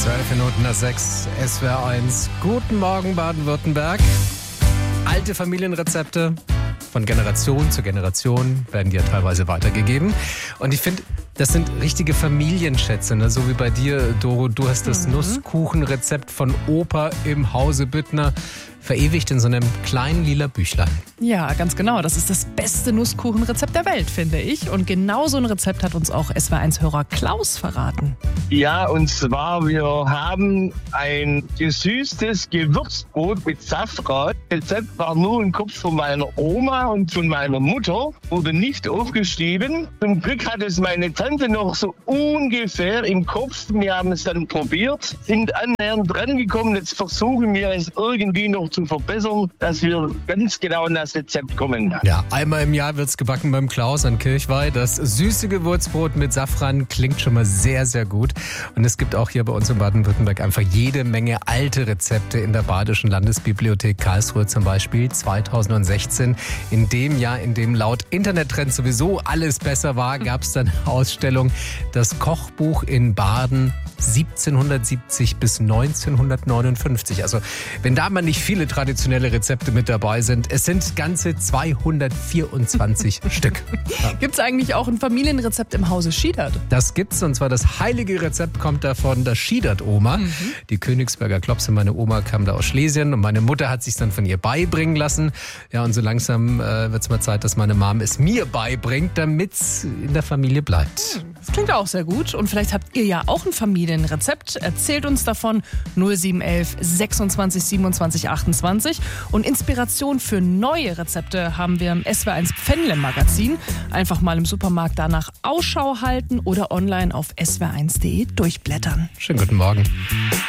6:12, SWR 1. Guten Morgen, Baden-Württemberg. Alte Familienrezepte von Generation zu Generation werden dir teilweise weitergegeben. Und ich finde, das sind richtige Familienschätze, ne? So wie bei dir, Doro. Du hast das Nusskuchenrezept von Opa im Hause Büttner verewigt in so einem kleinen lila Büchlein. Ja, ganz genau. Das ist das beste Nusskuchenrezept der Welt, finde ich. Und genau so ein Rezept hat uns auch SWR1-Hörer Klaus verraten. Ja, und zwar, wir haben ein gesüßtes Gewürzbrot mit Safran. Das Rezept war nur im Kopf von meiner Oma und von meiner Mutter, wurde nicht aufgeschrieben. Zum Glück hat es meine Tante noch so ungefähr im Kopf. Wir haben es dann probiert, sind annähernd dran gekommen. Jetzt versuchen wir es irgendwie noch zu verbessern, dass wir ganz genau an das Rezept kommen. Ja, einmal im Jahr wird's gebacken beim Klaus an Kirchweih. Das süße Gewürzbrot mit Safran klingt schon mal sehr, sehr gut. Und es gibt auch hier bei uns in Baden-Württemberg einfach jede Menge alte Rezepte in der Badischen Landesbibliothek Karlsruhe zum Beispiel 2016. In dem Jahr, in dem laut Internettrend sowieso alles besser war, gab es dann eine Ausstellung, das Kochbuch in Baden 1770 bis 1959. Also wenn da mal nicht viele traditionelle Rezepte mit dabei sind, es sind ganze 224 Stück. Ja. Gibt es eigentlich auch ein Familienrezept im Hause Schiedert? Das gibt's, und zwar das heilige Rezept kommt davon, das Schiedert-Oma. Die Königsberger Klopse, meine Oma kam da aus Schlesien und meine Mutter hat sich dann von ihr beibringen lassen. Ja, und so langsam wird's mal Zeit, dass meine Mom es mir beibringt, damit's in der Familie bleibt. Das klingt auch sehr gut. Und vielleicht habt ihr ja auch ein Familienrezept. Erzählt uns davon 0711 26 27 28. Und Inspiration für neue Rezepte haben wir im SWR1 Pfännle-Magazin. Einfach mal im Supermarkt danach Ausschau halten oder online auf swr1.de durchblättern. Schönen guten Morgen.